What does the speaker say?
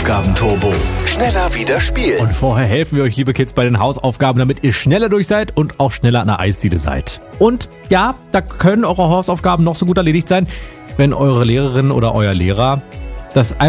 Hausaufgaben-Turbo. Schneller wieder spielen. Und vorher helfen wir euch, liebe Kids, bei den Hausaufgaben, damit ihr schneller durch seid und auch schneller an der Eisdiele seid. Und ja, da können eure Hausaufgaben noch so gut erledigt sein, wenn eure Lehrerin oder euer Lehrer das